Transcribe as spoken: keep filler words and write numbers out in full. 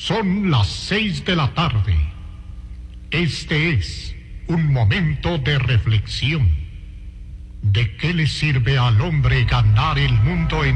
Son las seis de la tarde. Este es un momento de reflexión. ¿De qué le sirve al hombre ganar el mundo en